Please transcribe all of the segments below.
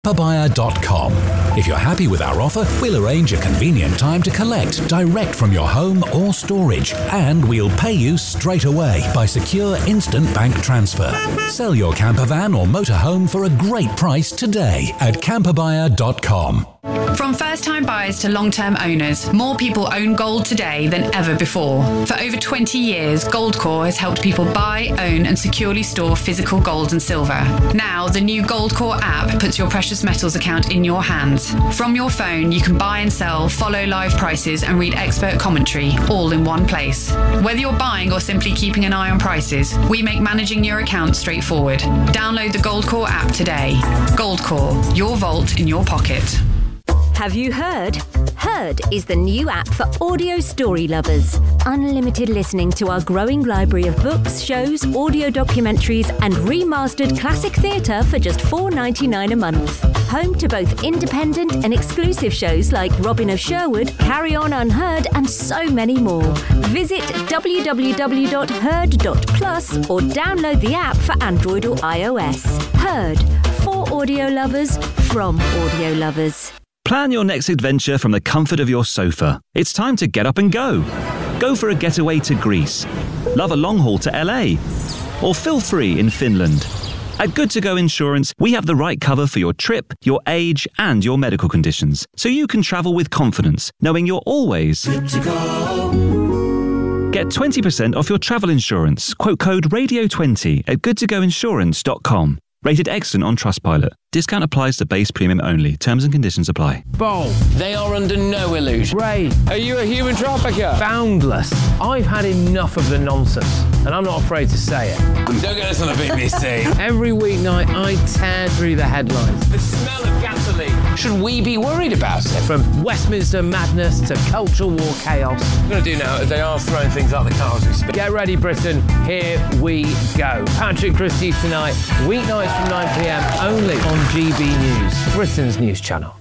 Camperbuyer.com. If you're happy with our offer, we'll arrange a convenient time to collect direct from your home or storage, and we'll pay you straight away by secure instant bank transfer. Sell your camper van or motorhome for a great price today at Camperbuyer.com. From first-time buyers to long-term owners, more people own gold today than ever before. For over 20 years, Goldcore has helped people buy, own and securely store physical gold and silver. Now, the new Goldcore app puts your precious metals account in your hands. From your phone, you can buy and sell, follow live prices and read expert commentary, all in one place. Whether you're buying or simply keeping an eye on prices, we make managing your account straightforward. Download the Goldcore app today. Goldcore, your vault in your pocket. Have you heard? Heard is the new app for audio story lovers. Unlimited listening to our growing library of books, shows, audio documentaries and remastered classic theatre for just $4.99 a month. Home to both independent and exclusive shows like Robin of Sherwood, Carry On Unheard and so many more. Visit www.heard.plus or download the app for Android or iOS. Heard, for audio lovers, from audio lovers. Plan your next adventure from the comfort of your sofa. It's time to get up and go. Go for a getaway to Greece. Love a long haul to LA. Or feel free in Finland. At Good To Go Insurance, we have the right cover for your trip, your age, and your medical conditions, so you can travel with confidence, knowing you're always good to go. Get 20% off your travel insurance. Quote code RADIO20 at goodtogoinsurance.com. Rated excellent on Trustpilot. Discount applies to base premium only. Terms and conditions apply. Bold. They are under no illusion. Ray. Are you a human trafficker? Boundless. I've had enough of the nonsense, and I'm not afraid to say it. Don't get us on the BBC. Every weeknight, I tear through the headlines. The smell of gasoline. Should we be worried about it? From Westminster madness to cultural war chaos. What I'm going to do now is they are throwing things out the car as we speak. Get ready, Britain. Here we go. Patrick Christie's tonight, weeknights from 9 p.m. only on GB News, Britain's news channel.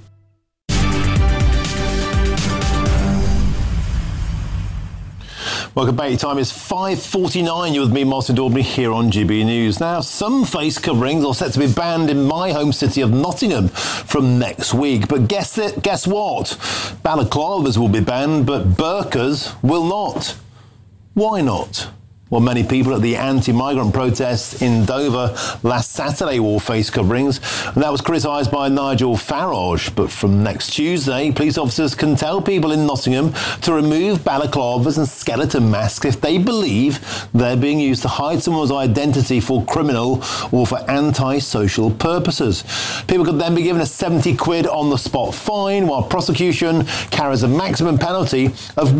Welcome back. Your time is 5:49. You're with me, Martin Daubney, here on GB News. Now, some face coverings are set to be banned in my home city of Nottingham from next week. But guess what? Balaclavas will be banned, but burqas will not. Why not? Well, many people at the anti-migrant protests in Dover last Saturday wore face coverings, and that was criticised by Nigel Farage. But from next Tuesday, police officers can tell people in Nottingham to remove balaclavas and skeleton masks if they believe they're being used to hide someone's identity for criminal or for anti-social purposes. People could then be given a £70 on-the-spot fine, while prosecution carries a maximum penalty of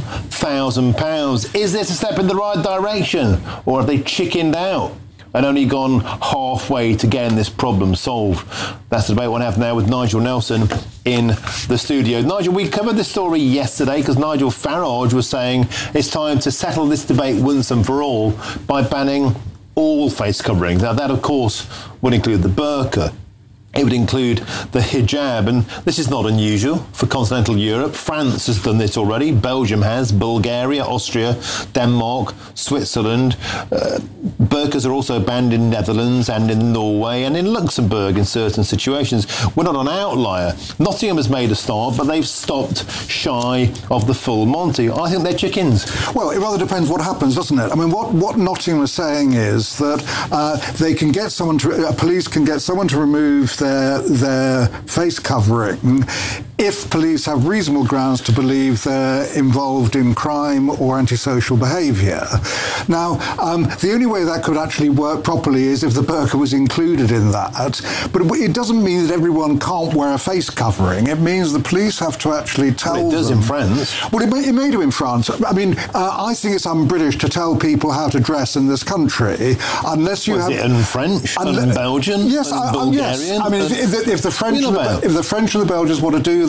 £1,000. Is this a step in the right direction, or have they chickened out and only gone halfway to getting this problem solved? That's the debate we'll have now with Nigel Nelson in the studio. Nigel, we covered this story yesterday because Nigel Farage was saying it's time to settle this debate once and for all by banning all face coverings. Now, that, of course, would include the burqa. It would include the hijab, and this is not unusual for continental Europe. France has done this already. Belgium has. Bulgaria, Austria, Denmark, Switzerland. Burqas are also banned in Netherlands and in Norway and in Luxembourg in certain situations. We're not an outlier. Nottingham has made a start, but they've stopped shy of the full Monty. I think they're chickens. Well, it rather depends what happens, doesn't it? I mean, what Nottingham is saying is that they can get someone police can get someone to remove their face covering if police have reasonable grounds to believe they're involved in crime or antisocial behaviour. Now, the only way that could actually work properly is if the burqa was included in that. But it doesn't mean that everyone can't wear a face covering. It means the police have to actually tell them. It does in France. Well, it may do in France. I mean, I think it's un-British to tell people how to dress in this country, unless you have... Is it in French and Belgian and Bulgarian? Yes, I mean, if the French and the Belgians want to do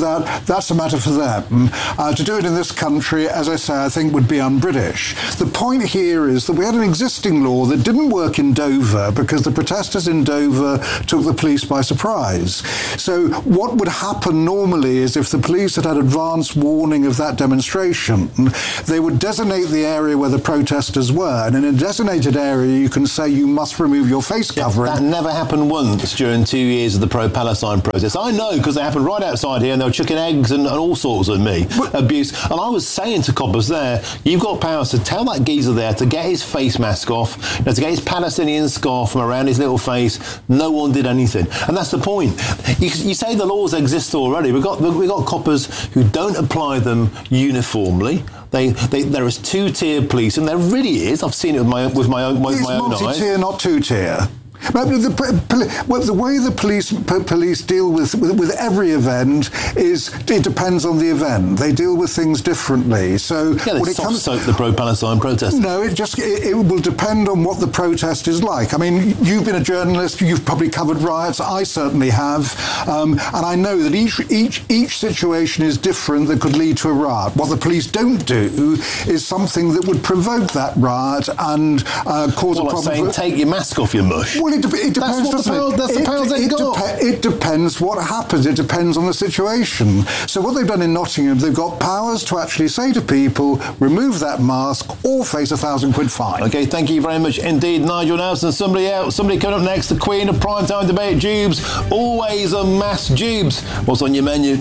that's a matter for them. To do it in this country, as I say, I think would be un-British. The point here is that we had an existing law that didn't work in Dover because the protesters in Dover took the police by surprise. So what would happen normally is if the police had advance warning of that demonstration, they would designate the area where the protesters were, and in a designated area you can say you must remove your face covering. That never happened once during 2 years of the pro-Palestine protest. I know, because they happened right outside here, and they were chucking eggs and all sorts of abuse. And I was saying to coppers there, you've got powers to tell that geezer there to get his face mask off, to get his Palestinian scarf from around his little face. No one did anything. And that's the point. You say the laws exist already. We've got coppers who don't apply them uniformly. There is two-tier police, and there really is. I've seen it with my own eyes. It's multi-tier, not two-tier. But the way the police deal with every event is it depends on the event. They deal with things differently. So when it comes to the pro-Palestine protest, no, it will depend on what the protest is like. I mean, you've been a journalist. You've probably covered riots. I certainly have, and I know that each situation is different that could lead to a riot. What the police don't do is something that would provoke that riot and cause a problem. Like saying, take your mask off, you mush. Well, it depends. That's the powers they've got. It depends what happens. It depends on the situation. So what they've done in Nottingham, they've got powers to actually say to people, remove that mask or face a £1,000 fine. OK, thank you very much indeed, Nigel Nelson. Somebody coming up next, the Queen of Primetime Debate, Jubes. Always a mass, Jubes. What's on your menu?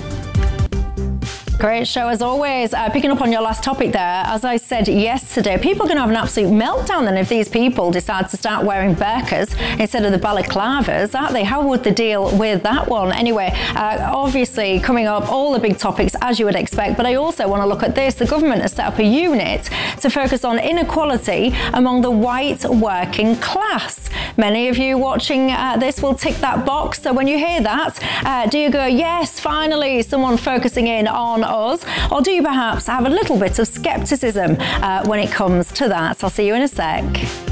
Great show as always. Picking up on your last topic there, as I said yesterday, people are going to have an absolute meltdown then if these people decide to start wearing burqas instead of the balaclavas, aren't they? How would they deal with that one? Anyway, obviously coming up, all the big topics as you would expect, but I also want to look at this. The government has set up a unit to focus on inequality among the white working class. Many of you watching this will tick that box. So when you hear that, do you go, yes, finally someone focusing in on us, or do you perhaps have a little bit of scepticism when it comes to that? I'll see you in a sec.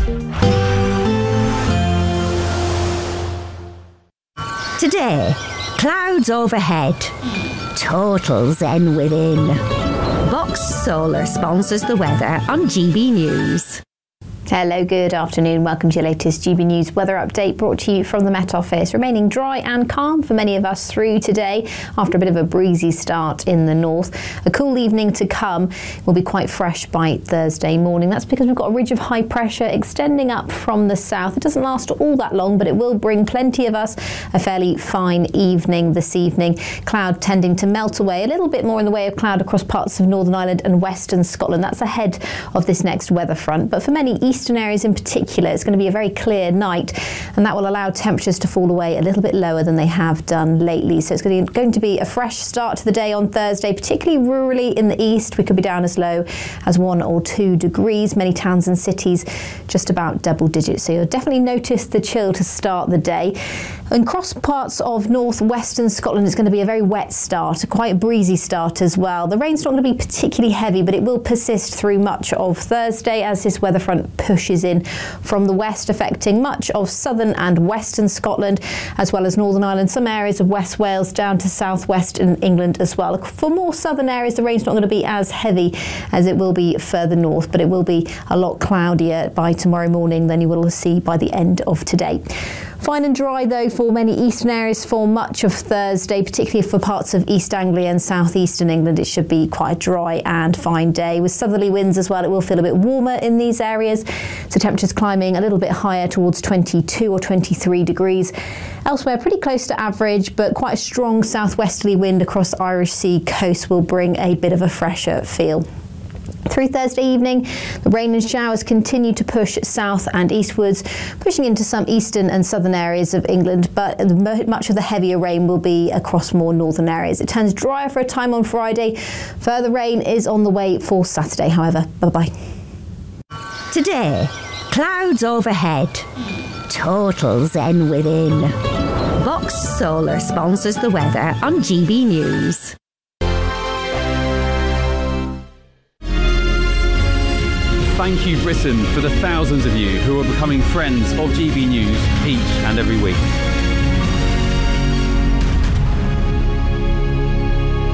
Today, clouds overhead, total zen within. Box Solar sponsors the weather on GB News. Hello, good afternoon. Welcome to your latest GB News weather update brought to you from the Met Office. Remaining dry and calm for many of us through today after a bit of a breezy start in the north. A cool evening to come. Will be quite fresh by Thursday morning. That's because we've got a ridge of high pressure extending up from the south. It doesn't last all that long, but it will bring plenty of us a fairly fine evening this evening. Cloud tending to melt away, a little bit more in the way of cloud across parts of Northern Ireland and Western Scotland. That's ahead of this next weather front. But for many eastern areas in particular, it's going to be a very clear night, and that will allow temperatures to fall away a little bit lower than they have done lately. So it's going to be a fresh start to the day on Thursday, particularly rurally in the east. We could be down as low as 1 or 2 degrees. Many towns and cities just about double digits. So you'll definitely notice the chill to start the day. In cross parts of northwestern Scotland, it's going to be a very wet start, a quite breezy start as well. The rain's not going to be particularly heavy, but it will persist through much of Thursday as this weather front pushes in from the west, affecting much of southern and western Scotland, as well as Northern Ireland, some areas of West Wales down to southwestern England as well. For more southern areas, the rain's not going to be as heavy as it will be further north, but it will be a lot cloudier by tomorrow morning than you will see by the end of today. Fine and dry, though, for many eastern areas for much of Thursday, particularly for parts of East Anglia and southeastern England. It should be quite a dry and fine day. With southerly winds as well, it will feel a bit warmer in these areas. So temperatures climbing a little bit higher towards 22 or 23 degrees. Elsewhere, pretty close to average, but quite a strong southwesterly wind across the Irish Sea coast will bring a bit of a fresher feel. Through Thursday evening, the rain and showers continue to push south and eastwards, pushing into some eastern and southern areas of England, but much of the heavier rain will be across more northern areas. It turns drier for a time on Friday. Further rain is on the way for Saturday, however. Bye-bye. Today, clouds overhead, total zen within. Box Solar sponsors the weather on GB News. Thank you, Britain, for the thousands of you who are becoming friends of GB News each and every week.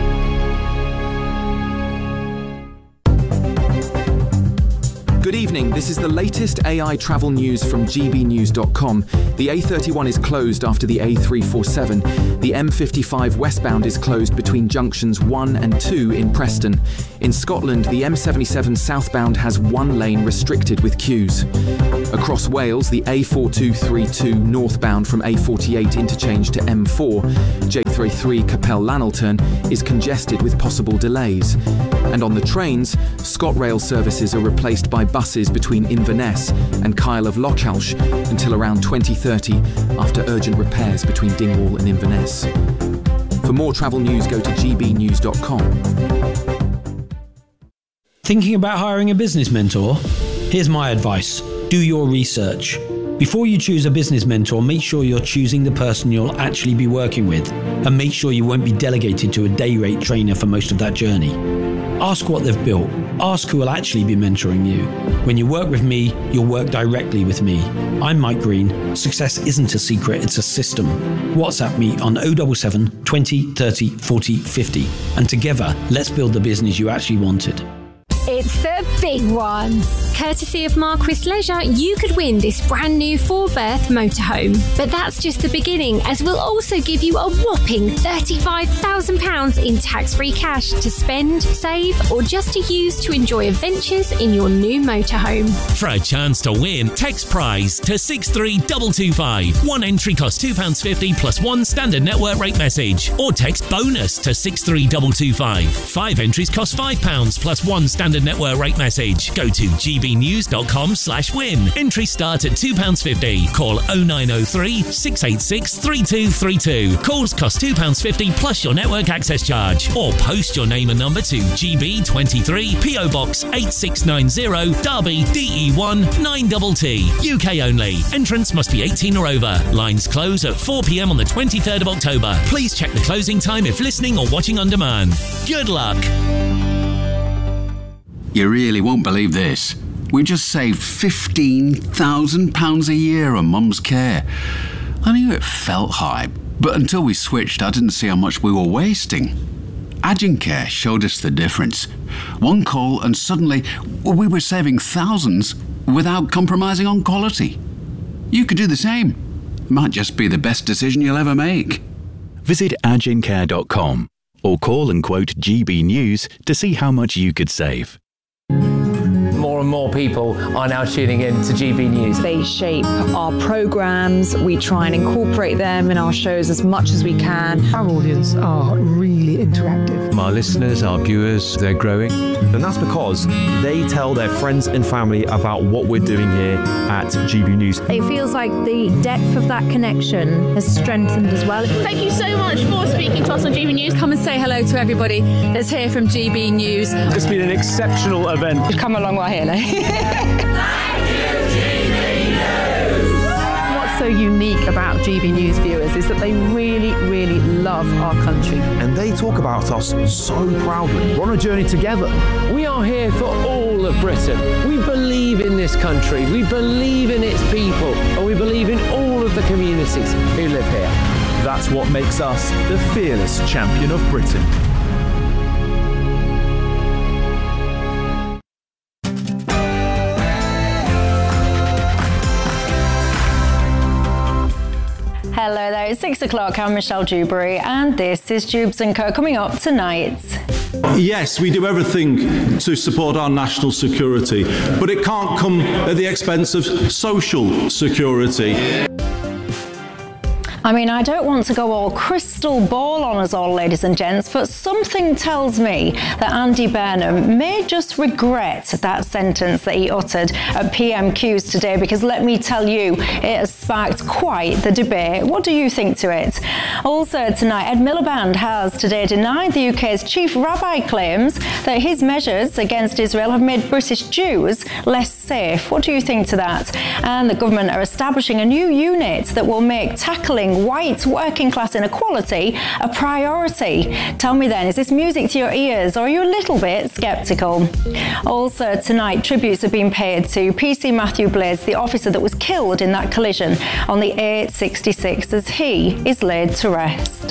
This is the latest AI travel news from gbnews.com. The A31 is closed after the A347. The M55 westbound is closed between junctions 1 and 2 in Preston. In Scotland, the M77 southbound has one lane restricted with queues. Across Wales, the A4232 northbound from A48 interchange to M4, J33 Capel Lanilton, is congested with possible delays. And on the trains, ScotRail services are replaced by buses between Inverness and Kyle of Lochalsh until around 2030 after urgent repairs between Dingwall and Inverness. For more travel news, go to gbnews.com. Thinking about hiring a business mentor? Here's my advice. Do your research. Before you choose a business mentor, make sure you're choosing the person you'll actually be working with, and make sure you won't be delegated to a day rate trainer for most of that journey. Ask what they've built. Ask who will actually be mentoring you. When you work with me, you'll work directly with me. I'm Mike Green. Success isn't a secret, it's a system. WhatsApp me on 077 20 30 40 50. And together, let's build the business you actually wanted. It's the big one. Courtesy of Marquis Leisure, you could win this brand new 4-berth motorhome. But that's just the beginning, as we'll also give you a whopping £35,000 in tax-free cash to spend, save, or just to use to enjoy adventures in your new motorhome. For a chance to win, text prize to 63225. One entry costs £2.50 plus one standard network rate message. Or text bonus to 63225. 5 entries cost £5 plus one standard network rate message. Go to gbnews.com/win. Entries start at £2.50. Call 0903 686 3232. Calls cost £2.50 plus your network access charge. Or post your name and number to GB23 PO Box 8690 Derby DE1 9TT. UK only. Entrance must be 18 or over. Lines close at 4 p.m. on the 23rd of October. Please check the closing time if listening or watching on demand. Good luck. You really won't believe this. We just saved £15,000 a year on Mum's care. I knew it felt high, but until we switched, I didn't see how much we were wasting. Agencare showed us the difference. One call and suddenly we were saving thousands without compromising on quality. You could do the same. Might just be the best decision you'll ever make. Visit agencare.com or call and quote GB News to see how much you could save. More and more people are now tuning in to GB News. They shape our programmes. We try and incorporate them in our shows as much as we can. Our audience are really interactive. Our listeners, our viewers, they're growing. And that's because they tell their friends and family about what we're doing here at GB News. It feels like the depth of that connection has strengthened as well. Thank you so much for speaking to us on GB News. Come and say hello to everybody that's here from GB News. It's been an exceptional event. We've come a long way here now. What's so unique about GB News viewers is that they really, really love our country. And they talk about us so proudly. We're on a journey together. We are here for all of Britain. We believe in this country. We believe in its people. And we believe in all of the communities who live here. That's what makes us the fearless champion of Britain. Hello there, it's 6 o'clock. I'm Michelle Dewberry, and this is Jubes & Co. Coming up tonight. Yes, we do everything to support our national security, but it can't come at the expense of social security. I mean, I don't want to go all crystal ball on us all, ladies and gents, but something tells me that Andy Burnham may just regret that sentence that he uttered at PMQs today, because let me tell you, it has sparked quite the debate. What do you think to it? Also tonight, Ed Miliband has today denied the UK's chief rabbi claims that his measures against Israel have made British Jews less safe. What do you think to that? And the government are establishing a new unit that will make tackling white working class inequality a priority. Tell me then, is this music to your ears, or are you a little bit sceptical? Also tonight, tributes have been paid to PC Matthew Blades, the officer that was killed in that collision on the A66, as he is laid to rest.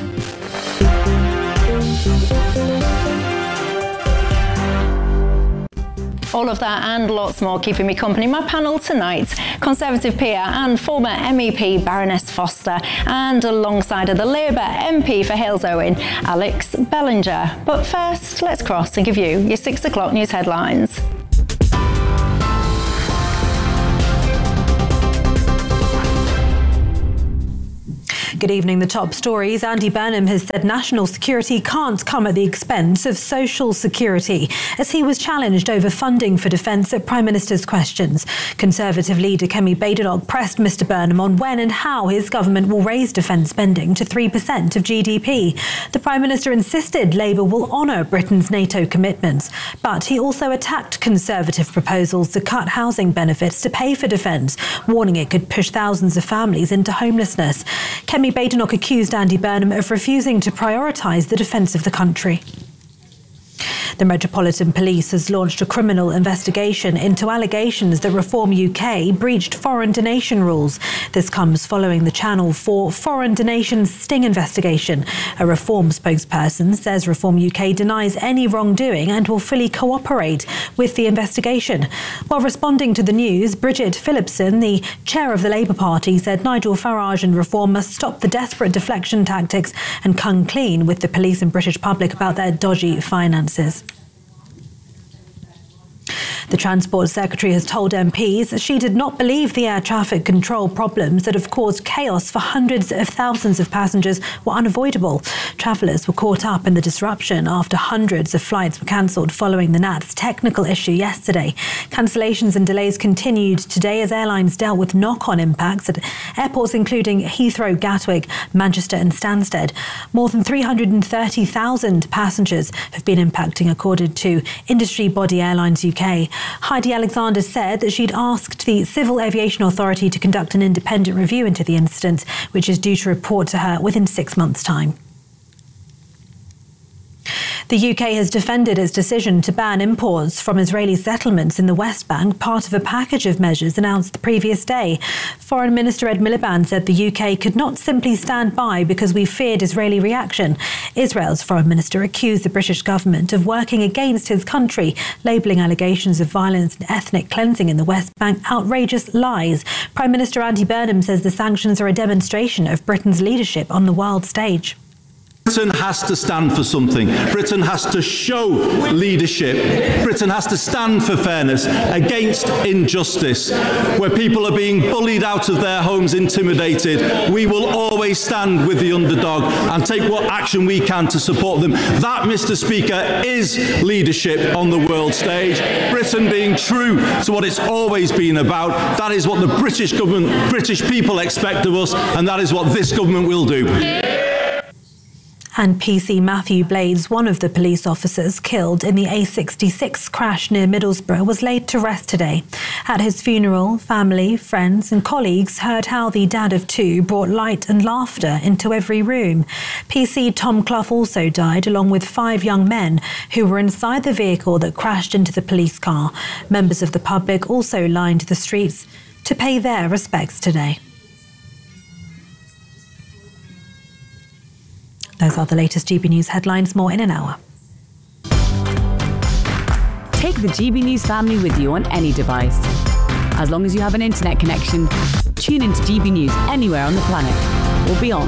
All of that and lots more keeping me company. My panel tonight, Conservative peer and former MEP Baroness Foster, and alongside of the Labour MP for Halesowen, Alex Bellinger. But first, let's cross and give you your 6 o'clock news headlines. Good evening. The top stories. Andy Burnham has said national security can't come at the expense of social security, as he was challenged over funding for defence at Prime Minister's questions. Conservative leader Kemi Badenoch pressed Mr Burnham on when and how his government will raise defence spending to 3% of GDP. The Prime Minister insisted Labour will honour Britain's NATO commitments, but he also attacked Conservative proposals to cut housing benefits to pay for defence, warning it could push thousands of families into homelessness. Kemi Badenoch accused Andy Burnham of refusing to prioritise the defence of the country. The Metropolitan Police has launched a criminal investigation into allegations that Reform UK breached foreign donation rules. This comes following the Channel 4 foreign donation sting investigation. A Reform spokesperson says Reform UK denies any wrongdoing and will fully cooperate with the investigation. While responding to the news, Bridget Phillipson, the chair of the Labour Party, said Nigel Farage and Reform must stop the desperate deflection tactics and come clean with the police and British public about their dodgy finances. The Transport Secretary has told MPs she did not believe the air traffic control problems that have caused chaos for hundreds of thousands of passengers were unavoidable. Travellers were caught up in the disruption after hundreds of flights were cancelled following the NAT's technical issue yesterday. Cancellations and delays continued today as airlines dealt with knock-on impacts at airports including Heathrow, Gatwick, Manchester and Stansted. More than 330,000 passengers have been impacting, according to industry body Airlines UK. Heidi Alexander said that she'd asked the Civil Aviation Authority to conduct an independent review into the incident, which is due to report to her within 6 months' time. The UK has defended its decision to ban imports from Israeli settlements in the West Bank, part of a package of measures announced the previous day. Foreign Minister Ed Miliband said the UK could not simply stand by because we feared Israeli reaction. Israel's Foreign Minister accused the British government of working against his country, labelling allegations of violence and ethnic cleansing in the West Bank outrageous lies. Prime Minister Andy Burnham says the sanctions are a demonstration of Britain's leadership on the world stage. Britain has to stand for something. Britain has to show leadership. Britain has to stand for fairness against injustice. Where people are being bullied out of their homes, intimidated, we will always stand with the underdog and take what action we can to support them. That, Mr. Speaker, is leadership on the world stage. Britain being true to what it's always been about. That is what the British government, British people expect of us, and that is what this government will do. And PC Matthew Blades, one of the police officers killed in the A66 crash near Middlesbrough, was laid to rest today. At his funeral, family, friends and colleagues heard how the dad of two brought light and laughter into every room. PC Tom Clough also died, along with 5 young men who were inside the vehicle that crashed into the police car. Members of the public also lined the streets to pay their respects today. Those are the latest GB News headlines. More in an hour. Take the GB News family with you on any device. As long as you have an internet connection, tune into GB News anywhere on the planet or beyond.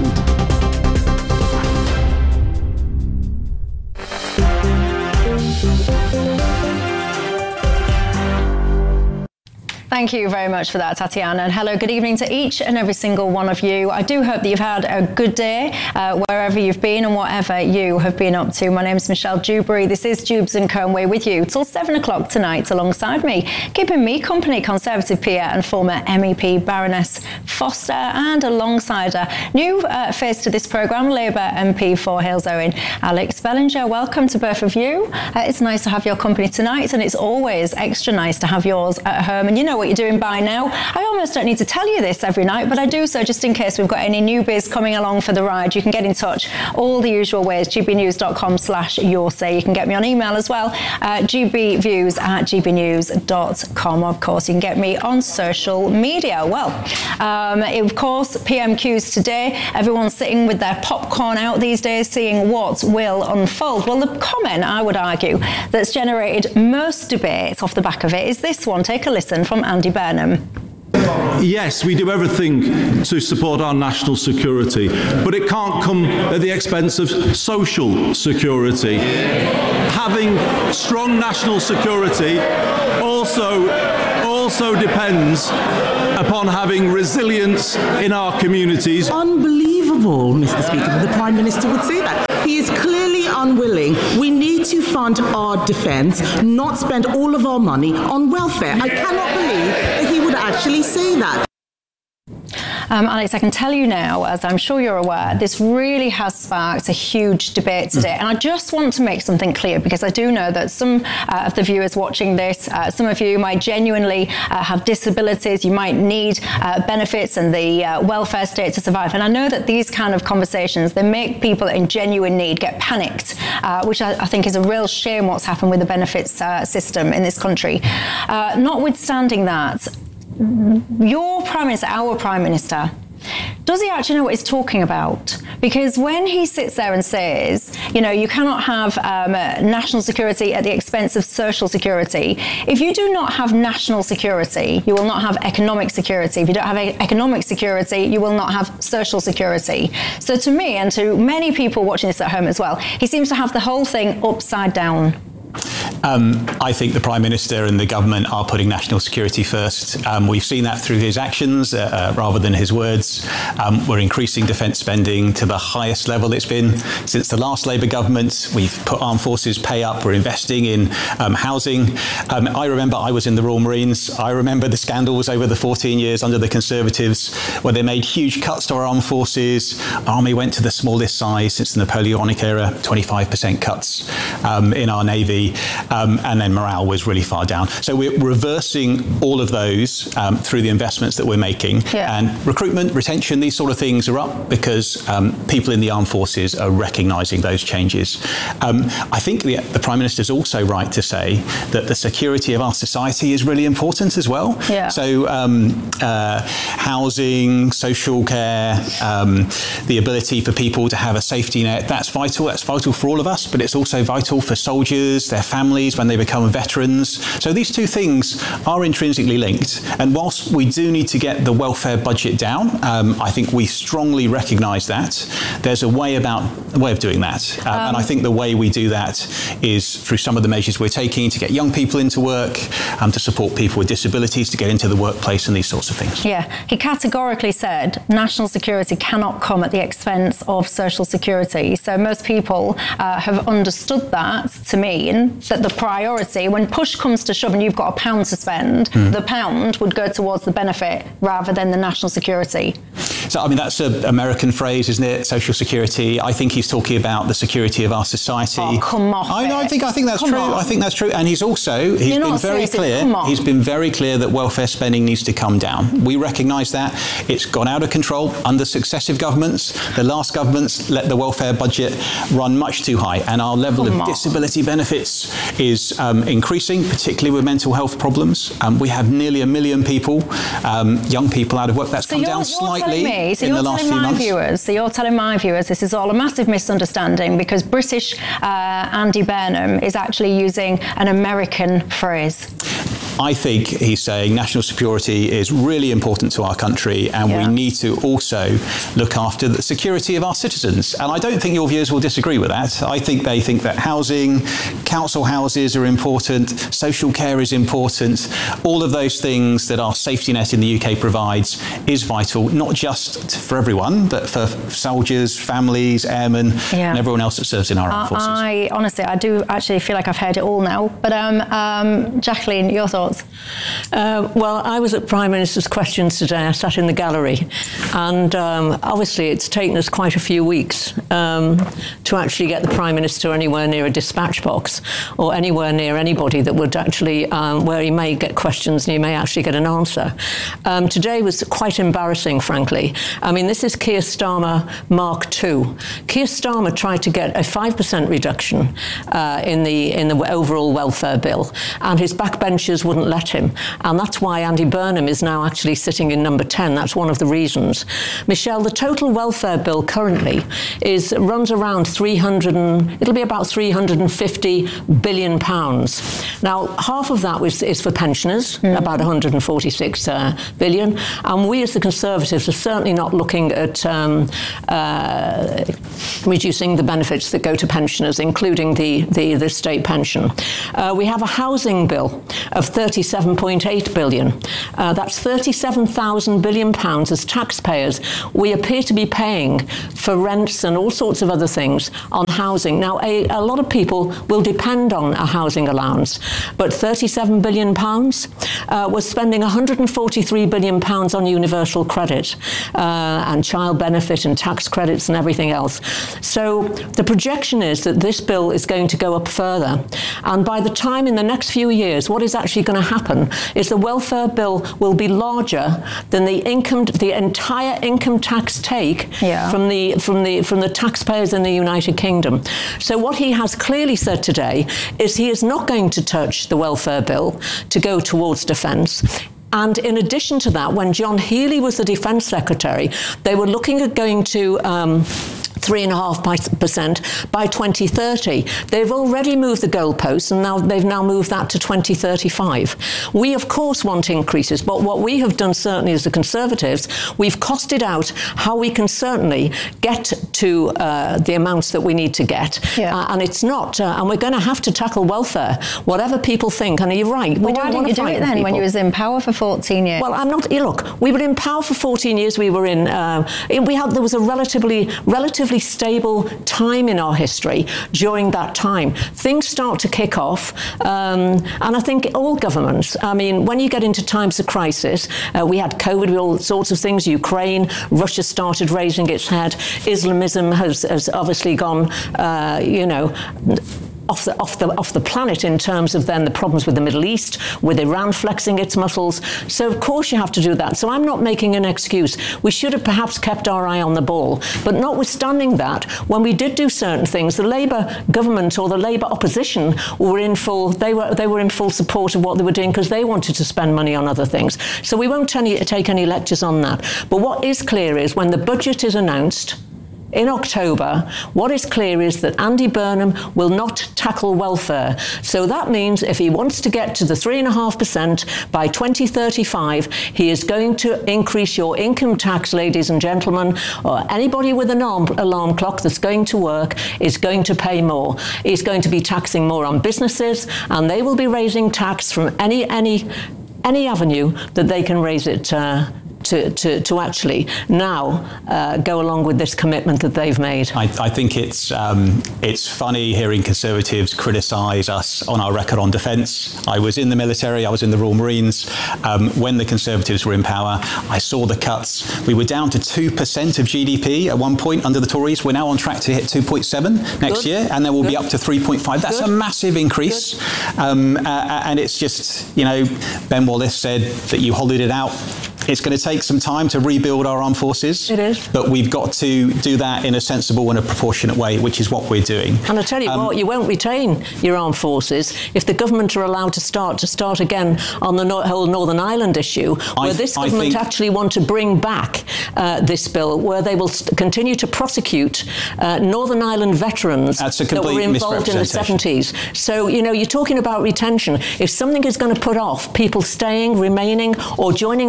Thank you very much for that, Tatiana. And hello, good evening to each and every single one of you. I do hope that you've had a good day wherever you've been and whatever you have been up to. My name is Michelle Dewberry. This is Dubes and Co. We're with you till 7 o'clock tonight alongside me, keeping me company, Conservative peer and former MEP Baroness Foster, and alongside a new face to this programme, Labour MP for Halesowen, Alex Bellinger. Welcome to both of you. It's nice to have your company tonight, and it's always extra nice to have yours at home. And you know what what you're doing by now. I almost don't need to tell you this every night, but I do so just in case we've got any newbies coming along for the ride. You can get in touch all the usual ways, gbnews.com/yoursay. You can get me on email as well, gbviews@gbnews.com. Of course, you can get me on social media. Well, of course, PMQs today, everyone's sitting with their popcorn out these days, seeing what will unfold. Well, the comment, I would argue, that's generated most debate off the back of it is this one. Take a listen from Andy Burnham. Yes, we do everything to support our national security, but it can't come at the expense of social security. Having strong national security also depends upon having resilience in our communities. Unbelievable, Mr. Speaker, that the Prime Minister would say that. He is clearly unwilling. We need to fund our defence, not spend all of our money on welfare. I cannot believe that he would actually say that. Alex, I can tell you now, as I'm sure you're aware, this really has sparked a huge debate today. And I just want to make something clear, because I do know that some of the viewers watching this, some of you might genuinely have disabilities, you might need benefits and the welfare state to survive. And I know that these kind of conversations, they make people in genuine need get panicked, which I think is a real shame what's happened with the benefits system in this country. Notwithstanding that, your Prime Minister, our Prime Minister, does he actually know what he's talking about? Because when he sits there and says, you know, you cannot have national security at the expense of social security. If you do not have national security, you will not have economic security. If you don't have economic security, you will not have social security. So to me, and to many people watching this at home as well, he seems to have the whole thing upside down. I think the Prime Minister and the government are putting national security first. We've seen that through his actions rather than his words. We're increasing defence spending to the highest level it's been since the last Labour government. We've put armed forces pay up. We're investing in housing. I remember I was in the Royal Marines. I remember the scandals over the 14 years under the Conservatives where they made huge cuts to our armed forces. Army went to the smallest size since the Napoleonic era, 25% cuts in our Navy. And then morale was really far down. So we're reversing all of those through the investments that we're making. Yeah. And recruitment, retention, these sort of things are up because people in the armed forces are recognising those changes. I think the Prime Minister is also right to say that the security of our society is really important as well. Yeah. So housing, social care, the ability for people to have a safety net, that's vital. That's vital for all of us, but it's also vital for soldiers, their families when they become veterans. So these two things are intrinsically linked. And whilst we do need to get the welfare budget down, I think we strongly recognise that. There's a way of doing that. And I think the way we do that is through some of the measures we're taking to get young people into work, to support people with disabilities to get into the workplace and these sorts of things. Yeah, he categorically said national security cannot come at the expense of social security. So most people have understood that to mean that the priority, when push comes to shove and you've got £1 to spend, the £1 would go towards the benefit rather than the national security. So, I mean, that's an American phrase, isn't it? Social security. I think he's talking about the security of our society. Oh, come off I think that's true. I think that's true. And he's been very clear. He's been very clear that welfare spending needs to come down. We recognise that. It's gone out of control under successive governments. The last governments let the welfare budget run much too high, and our level of disability benefits is increasing, particularly with mental health problems. We have nearly 1 million people, young people out of work. That's come down slightly in the last few months. So you're telling my viewers this is all a massive misunderstanding because British Andy Burnham is actually using an American phrase. I think he's saying national security is really important to our country, and we need to also look after the security of our citizens. And I don't think your viewers will disagree with that. I think they think that housing, council houses are important, social care is important. All of those things that our safety net in the UK provides is vital, not just for everyone, but for soldiers, families, airmen, and everyone else that serves in our armed forces. I honestly do actually feel like I've heard it all now. But Jacqueline, your thoughts? thoughts? Well, I was at Prime Minister's Questions today. I sat in the gallery, and obviously it's taken us quite a few weeks to actually get the Prime Minister anywhere near a dispatch box or anywhere near anybody that would actually, where he may get questions and he may actually get an answer. Today was quite embarrassing, frankly. I mean, this is Keir Starmer Mark II. Keir Starmer tried to get a 5% reduction in the overall welfare bill, and his backbenchers wouldn't let him. And that's why Andy Burnham is now actually sitting in number 10. That's one of the reasons. Michelle, the total welfare bill currently runs around it'll be about £350 billion. Now, half of that is for pensioners, about 146 billion. And we as the Conservatives are certainly not looking at reducing the benefits that go to pensioners, including the state pension. We have a housing bill of £37.8 billion. That's £37,000 billion as taxpayers we appear to be paying for rents and all sorts of other things on housing. Now, a lot of people will depend on a housing allowance, but £37 billion, we're spending £143 billion on universal credit and child benefit and tax credits and everything else. So the projection is that this bill is going to go up further. And by the time in the next few years, what is actually going to happen is the welfare bill will be larger than the entire income tax take from the taxpayers in the United Kingdom. So what he has clearly said today is he is not going to touch the welfare bill to go towards defence. And in addition to that, when John Healey was the Defence Secretary, they were looking at going to 3.5% by 2030. They've already moved the goalposts, and they've now moved that to 2035. We, of course, want increases, but what we have done certainly as the Conservatives, we've costed out how we can certainly get to the amounts that we need to get. And it's not, and we're going to have to tackle welfare, whatever people think. And you're right. Well, why didn't you do it then when you was in power for 14 years? Well, look, we were in power for 14 years. We were there was a relatively stable time in our history during that time. Things start to kick off, and I think all governments, I mean, when you get into times of crisis, we had COVID, all sorts of things, Ukraine, Russia started raising its head, Islamism has obviously gone, off the planet in terms of then the problems with the Middle East, with Iran flexing its muscles. So of course you have to do that. So I'm not making an excuse. We should have perhaps kept our eye on the ball. But notwithstanding that, when we did do certain things, the Labour government or the Labour opposition were in full. They were in full support of what they were doing because they wanted to spend money on other things. So we won't take any lectures on that. But what is clear is when the budget is announced in October, what is clear is that Andy Burnham will not tackle welfare. So that means if he wants to get to the 3.5% by 2035, he is going to increase your income tax, ladies and gentlemen, or anybody with an alarm clock that's going to work is going to pay more. He's going to be taxing more on businesses, and they will be raising tax from any avenue that they can raise it to actually now go along with this commitment that they've made. I think it's funny hearing Conservatives criticise us on our record on defence. I was in the military, I was in the Royal Marines. When the Conservatives were in power, I saw the cuts. We were down to 2% of GDP at one point under the Tories. We're now on track to hit 2.7 next year, and then we'll be up to 3.5. That's a massive increase. And it's just, Ben Wallace said that you hollowed it out. It's going to take some time to rebuild our armed forces. It is. But we've got to do that in a sensible and a proportionate way, which is what we're doing. And I tell you what, you won't retain your armed forces if the government are allowed to start again on the whole Northern Ireland issue, where this government actually want to bring back this bill, where they will continue to prosecute Northern Ireland veterans that were involved in the 70s. So, you're talking about retention. If something is going to put off people staying, remaining, or joining the armed forces,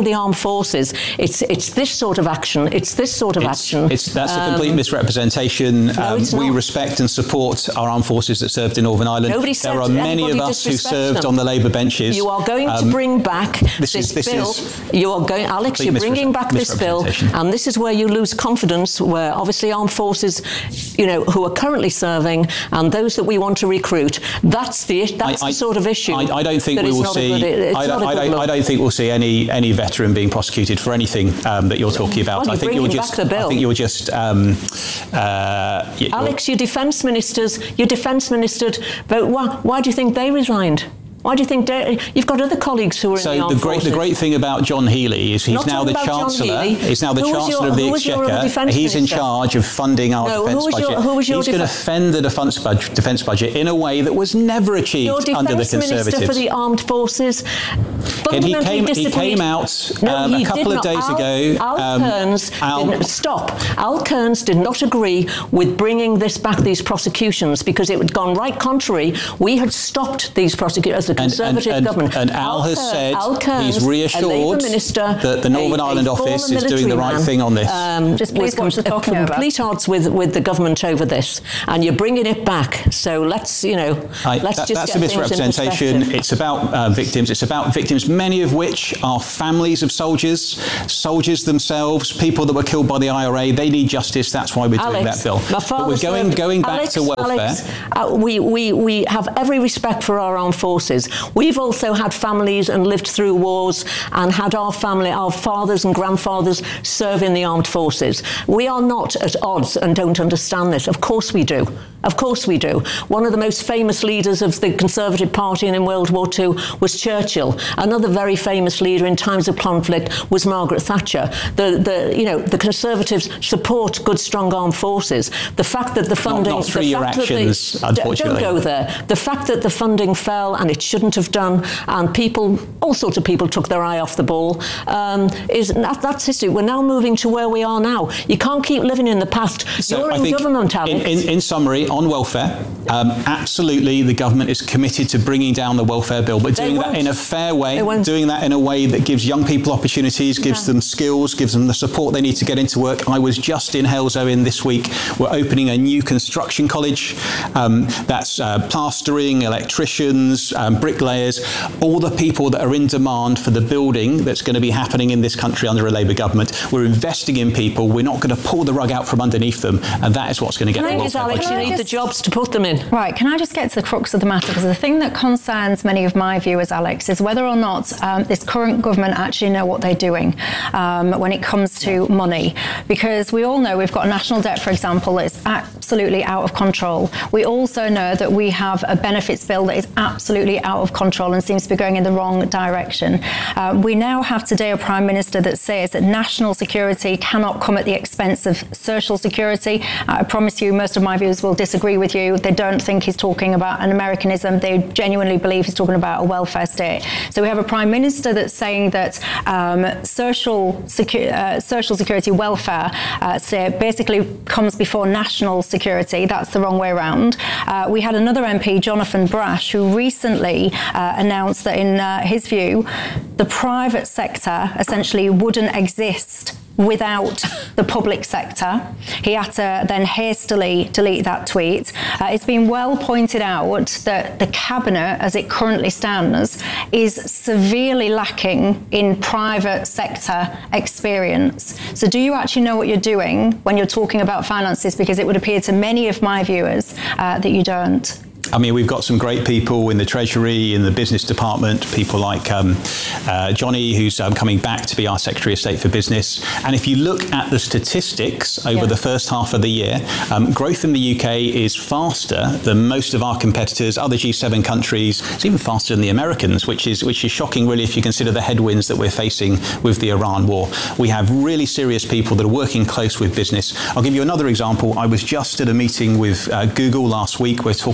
forces. It's this sort of action. It's this sort of action. That's a complete misrepresentation. No, it's we not. respect and support our armed forces that served in Northern Ireland. There are many of us who served on the Labour benches. You are going to bring back this bill. You are going, Alex. You're bringing back this bill, and this is where you lose confidence. Where obviously armed forces, who are currently serving, and those that we want to recruit. That's the sort of issue. I don't think we will see. I don't think we'll see any veteran being prosecuted for anything that you're talking about. Well, I think you're just. Alex, your defence ministers vote. Why do you think they resigned? Why do you think you've got other colleagues who are in the armed forces? The great thing about John Healey is he's now the Chancellor. He's now the Chancellor of the Exchequer. He's in charge of funding our defence budget. He's going to fend the defence budget in a way that was never achieved under the Conservatives. Your defence minister for the armed forces fundamentally disagreed. He came out a couple of days ago. Al Kearns did not agree with bringing these prosecutions because it had gone right contrary. We had stopped these prosecutions. The Conservative government. And Al has said he's reassured that the Northern Ireland office is doing the right thing on this. Just please watch the talking over. Complete odds with the government over this, and you're bringing it back. So let's that's a misrepresentation. It's about victims. It's about victims, many of which are families of soldiers themselves, people that were killed by the IRA. They need justice. That's why we're doing that bill. But we're going back to welfare. We have every respect for our armed forces. We've also had families and lived through wars and had our fathers and grandfathers serve in the armed forces. We are not at odds and don't understand this. Of course we do. Of course we do. One of the most famous leaders of the Conservative Party in World War II was Churchill. Another very famous leader in times of conflict was Margaret Thatcher. The Conservatives support good, strong armed forces. The fact that the funding... Not through your actions, unfortunately. Don't go there. The fact that the funding fell and it shouldn't have done, and all sorts of people took their eye off the ball, that's history. We're now moving to where we are now. You can't keep living in the past. You're in government, Alex. In summary, on welfare, absolutely the government is committed to bringing down the welfare bill, but doing that in a fair way, doing that in a way that gives young people opportunities, gives them skills, gives them the support they need to get into work. I was just in Halesowen this week. We're opening a new construction college. That's plastering, electricians, bricklayers, all the people that are in demand for the building that's going to be happening in this country under a Labour government. We're investing in people. We're not going to pull the rug out from underneath them, and that is what's going to get the welfare budget. You need the jobs to put them in. Right, can I just get to the crux of the matter? Because the thing that concerns many of my viewers, Alex, is whether or not this current government actually know what they're doing when it comes to money. Because we all know we've got a national debt, for example, that is absolutely out of control. We also know that we have a benefits bill that is absolutely out of control and seems to be going in the wrong direction. We now have today a Prime Minister that says that national security cannot come at the expense of social security. I promise you, most of my viewers will disagree with you. They don't think he's talking about an Americanism. They genuinely believe he's talking about a welfare state. So we have a Prime Minister that's saying that social security welfare state basically comes before national security. That's the wrong way around. We had another MP, Jonathan Brash, who recently announced that in his view, the private sector essentially wouldn't exist without the public sector. He had to then hastily delete that tweet. It's been well pointed out that the cabinet, as it currently stands, is severely lacking in private sector experience. So do you actually know what you're doing when you're talking about finances? Because it would appear to many of my viewers that you don't. I mean, we've got some great people in the Treasury, in the business department, people like Johnny, who's coming back to be our Secretary of State for Business. And if you look at the statistics over the first half of the year, growth in the UK is faster than most of our competitors, other G7 countries. It's even faster than the Americans, which is shocking, really, if you consider the headwinds that we're facing with the Iran war. We have really serious people that are working close with business. I'll give you another example. I was just at a meeting with Google last week. We're talking about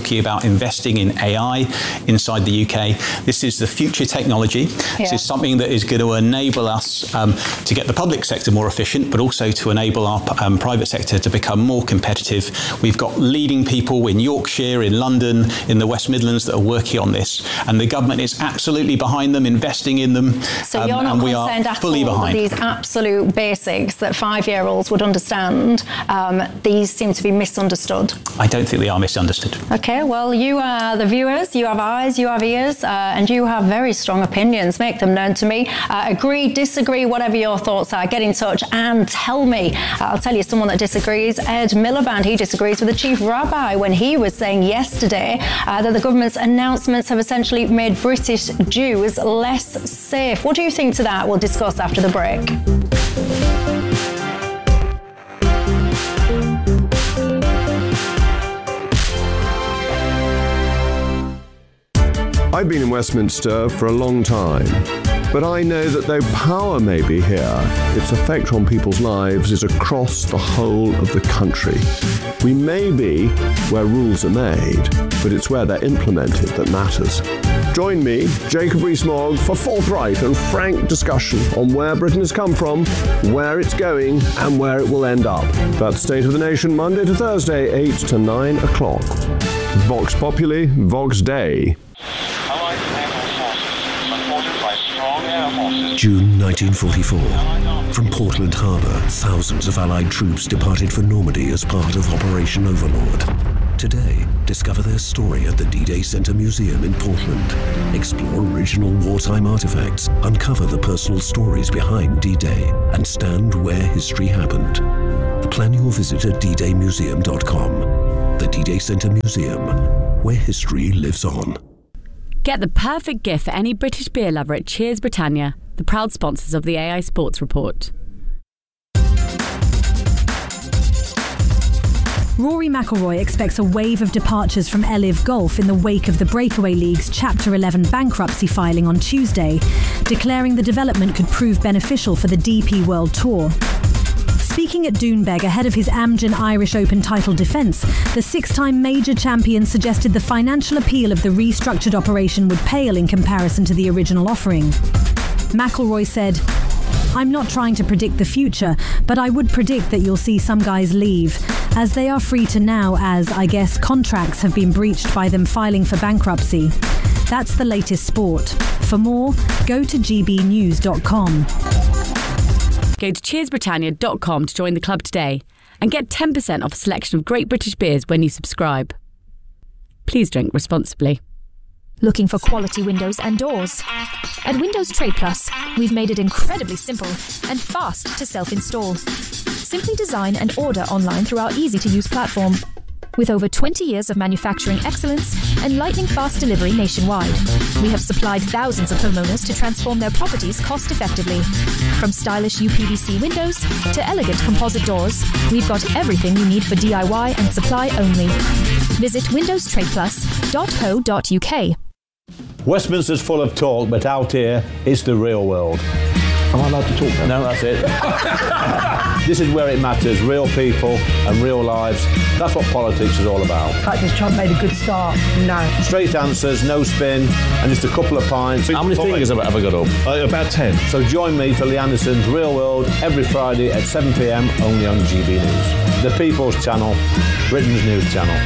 investing in AI inside the UK. This is the future technology. This is something that is going to enable us to get the public sector more efficient, but also to enable our private sector to become more competitive. We've got leading people in Yorkshire, in London, in the West Midlands that are working on this, and the government is absolutely behind them, investing in them. So you're not concerned at all with these absolute basics that 5-year-olds would understand. These seem to be misunderstood. I don't think they are misunderstood. Okay, well, you are the viewers, you have eyes, you have ears, and you have very strong opinions. Make them known to me. Agree, disagree, whatever your thoughts are, get in touch and tell me. I'll tell you someone that disagrees. Ed Miliband, he disagrees with the chief rabbi when he was saying yesterday that the government's announcements have essentially made British Jews less safe. What do you think to that? We'll discuss after the break. I've been in Westminster for a long time, but I know that though power may be here, its effect on people's lives is across the whole of the country. We may be where rules are made, but it's where they're implemented that matters. Join me, Jacob Rees-Mogg, for forthright and frank discussion on where Britain has come from, where it's going, and where it will end up. That's State of the Nation, Monday to Thursday, 8 to 9 o'clock. Vox Populi, Vox Dei. June 1944. From Portland Harbour, thousands of Allied troops departed for Normandy as part of Operation Overlord. Today, discover their story at the D-Day Centre Museum in Portland. Explore original wartime artefacts, uncover the personal stories behind D-Day, and stand where history happened. Plan your visit at ddaymuseum.com. The D-Day Centre Museum, where history lives on. Get the perfect gift for any British beer lover at Cheers Britannia, the proud sponsors of the AI Sports Report. Rory McIlroy expects a wave of departures from LIV Golf in the wake of the Breakaway League's Chapter 11 bankruptcy filing on Tuesday, declaring the development could prove beneficial for the DP World Tour. Speaking at Doonbeg ahead of his Amgen Irish Open title defence, the 6-time major champion suggested the financial appeal of the restructured operation would pale in comparison to the original offering. McIlroy said, "I'm not trying to predict the future, but I would predict that you'll see some guys leave, as they are free to now as, I guess, contracts have been breached by them filing for bankruptcy. That's the latest sport. For more, go to gbnews.com. Go to cheersbritannia.com to join the club today and get 10% off a selection of great British beers when you subscribe. Please drink responsibly. Looking for quality windows and doors? At Windows Trade Plus, we've made it incredibly simple and fast to self-install. Simply design and order online through our easy-to-use platform. With over 20 years of manufacturing excellence and lightning-fast delivery nationwide, we have supplied thousands of homeowners to transform their properties cost-effectively. From stylish UPVC windows to elegant composite doors, we've got everything you need for DIY and supply only. Visit windowstradeplus.co.uk. Westminster's full of talk, but out here, it's the real world. Am I allowed to talk now? No, that's it. This is where it matters, real people and real lives. That's what politics is all about. The fact is Trump made a good start. No. Straight answers, no spin, and just a couple of pints. How many fingers have I got up? About 10. So join me for Lee Anderson's Real World every Friday at 7 p.m. only on GB News. The People's Channel, Britain's news channel.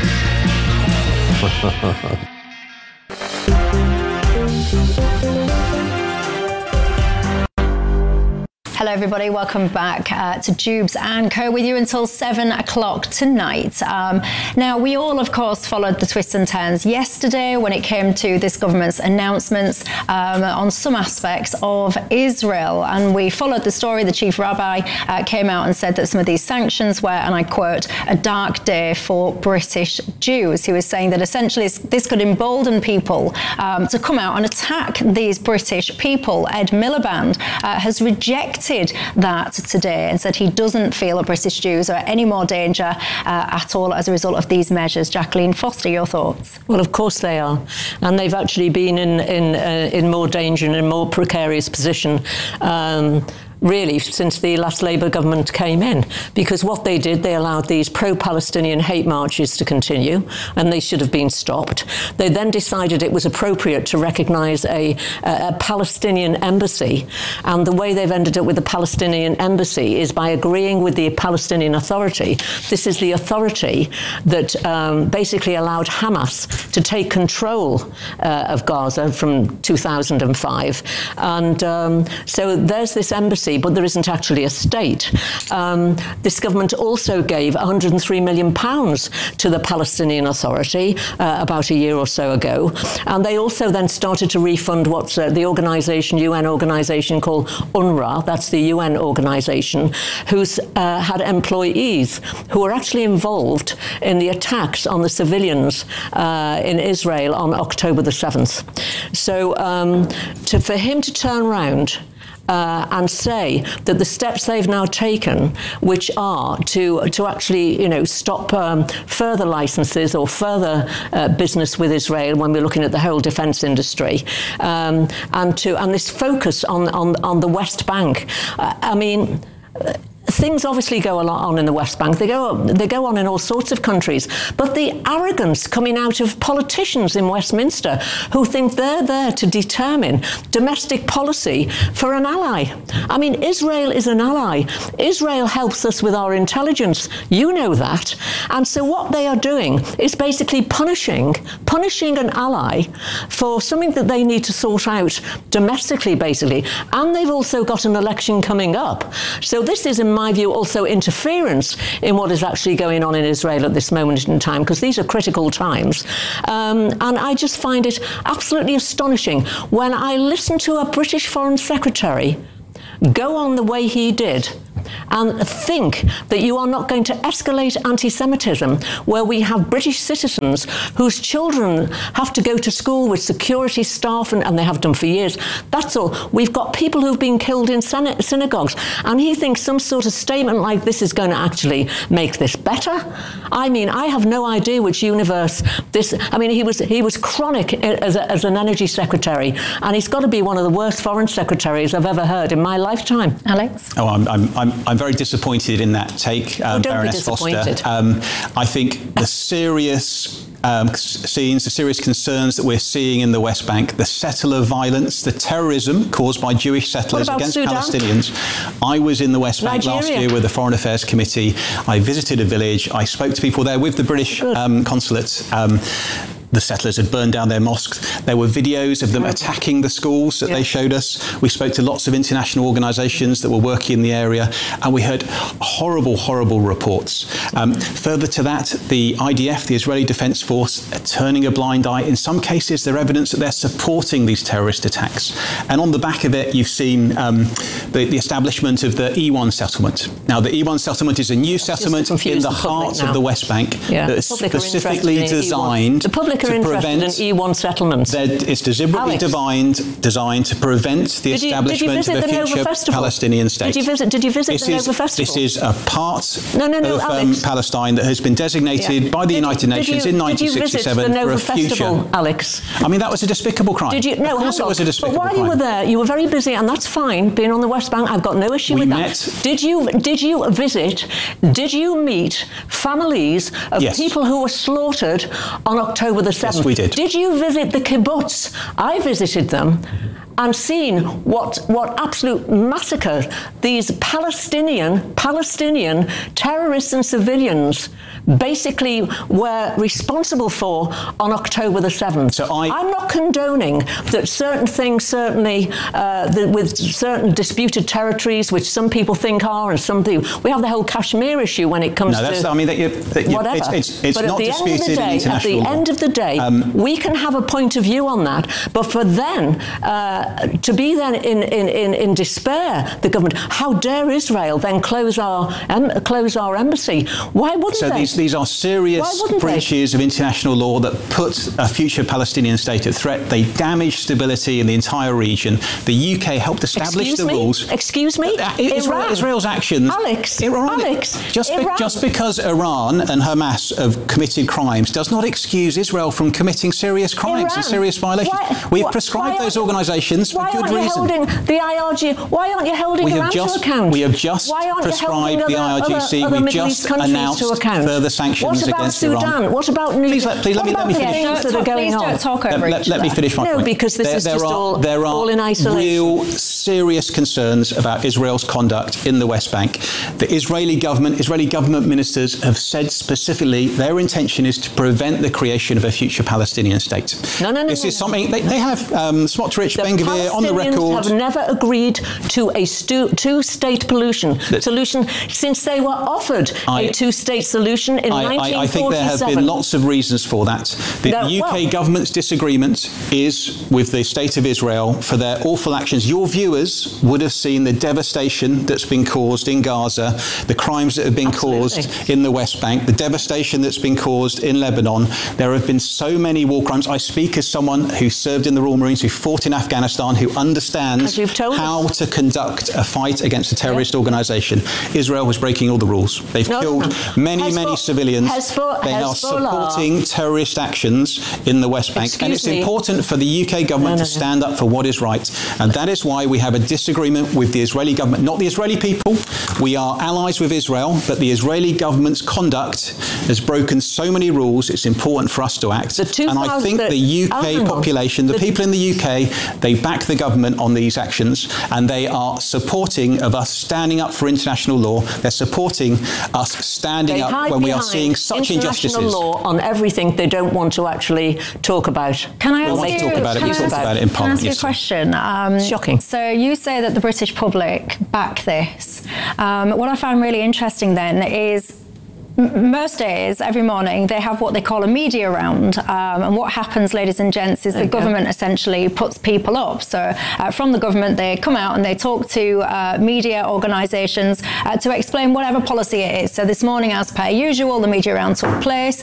Hello everybody, welcome back to Jubes and Co with you until 7 o'clock tonight. Now we all of course followed the twists and turns yesterday when it came to this government's announcements on some aspects of Israel, and we followed the story. The chief rabbi came out and said that some of these sanctions were, and I quote, a dark day for British Jews. He was saying that essentially this could embolden people to come out and attack these British people. Ed Miliband has rejected that today and said he doesn't feel that British Jews are any more danger at all as a result of these measures. Jacqueline Foster, your thoughts? Well, of course they are, and they've actually been in more danger and in a more precarious position really, since the last Labour government came in, because what they did, they allowed these pro-Palestinian hate marches to continue, and they should have been stopped. They then decided it was appropriate to recognise a Palestinian embassy, and the way they've ended up with the Palestinian embassy is by agreeing with the Palestinian Authority. This is the authority that basically allowed Hamas to take control of Gaza from 2005. And so there's this embassy, but there isn't actually a state. This government also gave £103 million to the Palestinian Authority about a year or so ago. And they also then started to refund what's the UN organisation called UNRWA, that's the UN organisation, who's had employees who were actually involved in the attacks on the civilians in Israel on October the 7th. So for him to turn around and say that the steps they've now taken, which are to actually, stop further licenses or further business with Israel when we're looking at the whole defence industry, and this focus on the West Bank. Things obviously go on in the West Bank. They go on in all sorts of countries. But the arrogance coming out of politicians in Westminster who think they're there to determine domestic policy for an ally. Israel is an ally. Israel helps us with our intelligence. You know that. And so what they are doing is basically punishing an ally for something that they need to sort out domestically, basically. And they've also got an election coming up. So this is, in my view, also interference in what is actually going on in Israel at this moment in time, because these are critical times. And I just find it absolutely astonishing when I listen to a British Foreign Secretary go on the way he did and think that you are not going to escalate anti-Semitism where we have British citizens whose children have to go to school with security staff, and they have done for years. That's all. We've got people who've been killed in synagogues, and he thinks some sort of statement like this is going to actually make this better. I have no idea which universe this... he was chronic as an energy secretary, and he's got to be one of the worst foreign secretaries I've ever heard in my lifetime. Alex? Oh, I'm very disappointed in that take, Baroness Foster. I think the serious scenes, the serious concerns that we're seeing in the West Bank, the settler violence, the terrorism caused by Jewish settlers against Sudan? Palestinians. I was in the West Bank last year with the Foreign Affairs Committee. I visited a village. I spoke to people there with the British consulate. The settlers had burned down their mosques. There were videos of them attacking the schools that they showed us. We spoke to lots of international organisations that were working in the area, and we heard horrible, horrible reports. Further to that, the IDF, the Israeli Defence Force, are turning a blind eye. In some cases, there's evidence that they're supporting these terrorist attacks. And on the back of it, you've seen the establishment of the E1 settlement. Now, the E1 settlement is a new settlement in the heart of the West Bank that is specifically designed... The public are interested in E1 settlements. It's deliberately designed to prevent the establishment of a future Palestinian state. Did you visit the Nova Festival? This is a part of Palestine that has been designated by the United Nations in 1967 for a future. Alex? That was a despicable crime. Of course it was a despicable crime. But while you were there, you were very busy, and that's fine, being on the West Bank. I've got no issue with that. Did you visit, did you meet families of people who were slaughtered on October the 7th? Yes, we did. Did you visit the kibbutz? I visited them and seen what absolute massacre these Palestinian terrorists and civilians basically were responsible for on October the 7th. So I'm not condoning that certain things, certainly with certain disputed territories, which some people think are, and some people... We have the whole Kashmir issue when it comes to... whatever. It's not disputed in international law. At the end of the day, we can have a point of view on that, but for then... to be then in despair, the government, how dare Israel then close our embassy? Why wouldn't they? These are serious breaches of international law that put a future Palestinian state at threat. They damage stability in the entire region. The UK helped establish the rules. Excuse me? Israel's actions... Alex, just because Iran and Hamas have committed crimes does not excuse Israel from committing serious crimes and serious violations. We've prescribed those organisations sanctions for good reason. Why aren't you holding Iran to account? We have just prescribed the IRGC. We've just announced further sanctions against Iran. What about Sudan? What about Please let me finish. Things that are going on? Don't talk over each Let me finish my point. No, because this is just all in isolation. Real serious concerns about Israel's conduct in the West Bank. The Israeli government ministers have said specifically their intention is to prevent the creation of a future Palestinian state. This is something they have. Smotrich, Ben-Gvir on the record. The Palestinians have never agreed to a two-state solution since they were offered a two-state solution in 1947. I think there have been lots of reasons for that. The UK government's disagreement is with the State of Israel for their awful actions. Your viewers would have seen the devastation that's been caused in Gaza, the crimes that have been caused in the West Bank, the devastation that's been caused in Lebanon. There have been so many war crimes. I speak as someone who served in the Royal Marines, who fought in Afghanistan, who understands how to conduct a fight against a terrorist organisation. Israel was breaking all the rules. They've killed many civilians. They are supporting terrorist actions in the West Bank. And it's important for the UK government to stand up for what is right. And that is why we have a disagreement with the Israeli government, not the Israeli people. We are allies with Israel, but the Israeli government's conduct has broken so many rules, it's important for us to act. And I think the UK population, the people in the UK, they back the government on these actions, and they are supporting of us standing up for international law. They're supporting us standing up when we are seeing such injustices. International law on everything they don't want to actually talk about. Can I ask you? Talk about it. We talk about it in Parliament. Can I ask you a question? Shocking. So you say that the British public back this. What I found really interesting then is most days, every morning, they have what they call a media round. And what happens, ladies and gents, is the government essentially puts people up. So from the government, they come out and they talk to media organisations to explain whatever policy it is. So this morning, as per usual, the media round took place.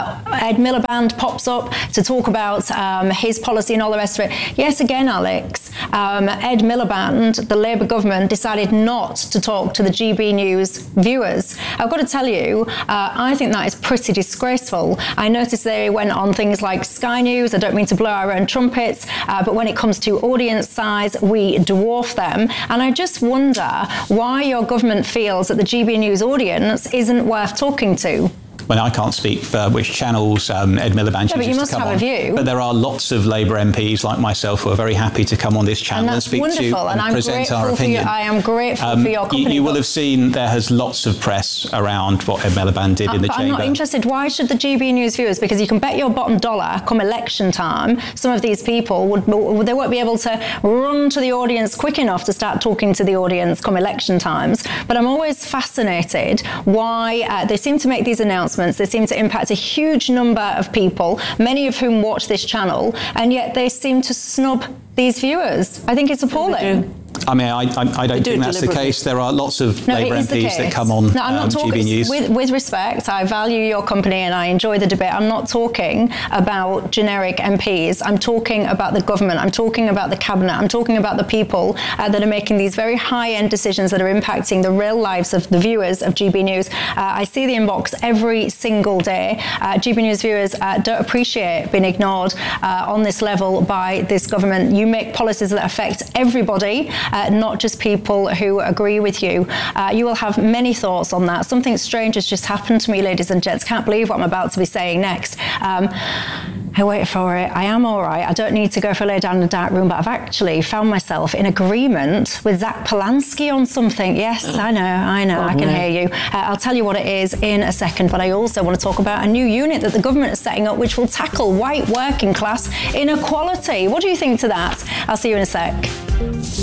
Ed Miliband pops up to talk about his policy and all the rest of it. Yes, again, Alex, Ed Miliband, the Labour government, decided not to talk to the GB News viewers. I've got to tell you, I think that is pretty disgraceful. I noticed they went on things like Sky News. I don't mean to blow our own trumpets, but when it comes to audience size, we dwarf them. And I just wonder why your government feels that the GB News audience isn't worth talking to. Well, I can't speak for which channels Ed Miliband chooses to come on. But you must have a view. But there are lots of Labour MPs like myself who are very happy to come on this channel and speak to and present our opinion. I am grateful for your company. You will have seen there has lots of press around what Ed Miliband did in the chamber. I'm not interested. Why should the GB News viewers? Because you can bet your bottom dollar, come election time, some of these people they won't be able to run to the audience quick enough to start talking to the audience come election times. But I'm always fascinated why they seem to make these announcements. They seem to impact a huge number of people, many of whom watch this channel, and yet they seem to snub these viewers. I think it's appalling. I mean, I don't think that's the case. There are lots of Labour MPs that come on GB News. With respect, I value your company and I enjoy the debate. I'm not talking about generic MPs. I'm talking about the government. I'm talking about the cabinet. I'm talking about the people that are making these very high-end decisions that are impacting the real lives of the viewers of GB News. I see the inbox every single day. GB News viewers don't appreciate being ignored on this level by this government. You make policies that affect everybody, not just people who agree with you. You will have many thoughts on that. Something strange has just happened to me, ladies and gents. Can't believe what I'm about to be saying next. I wait for it. I am all right. I don't need to go for a lay down in the dark room, but I've actually found myself in agreement with Zach Polanski on something. Yes, I know. I can hear you. I'll tell you what it is in a second, but I also want to talk about a new unit that the government is setting up which will tackle white working class inequality. What do you think to that? I'll see you in a sec.